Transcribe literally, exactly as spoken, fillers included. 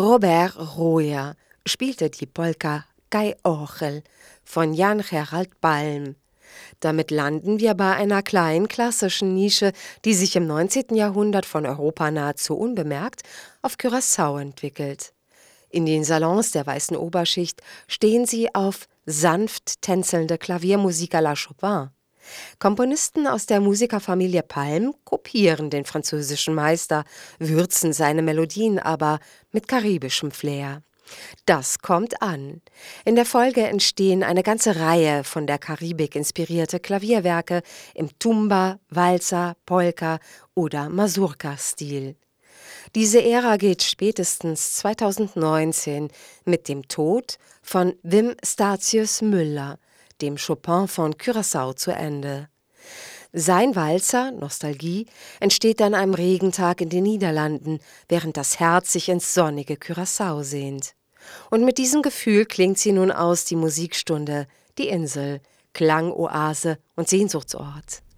Robert Royer spielte die Polka Kaj Orchel von Jan Gerald Balm. Damit landen wir bei einer kleinen klassischen Nische, die sich im neunzehnten Jahrhundert von Europa nahezu unbemerkt auf Curaçao entwickelt. In den Salons der weißen Oberschicht stehen sie auf sanft tänzelnde Klaviermusik à la Chopin. Komponisten aus der Musikerfamilie Palm kopieren den französischen Meister, würzen seine Melodien aber mit karibischem Flair. Das kommt an. In der Folge entstehen eine ganze Reihe von der Karibik inspirierte Klavierwerke im Tumba, Walzer, Polka oder Mazurka-Stil. Diese Ära geht spätestens zweitausendneunzehn mit dem Tod von Wim Statius Müller, dem Chopin von Curaçao, zu Ende. Sein Walzer, Nostalgie, entsteht an einem Regentag in den Niederlanden, während das Herz sich ins sonnige Curaçao sehnt. Und mit diesem Gefühl klingt sie nun aus, die Musikstunde, die Insel, Klangoase und Sehnsuchtsort.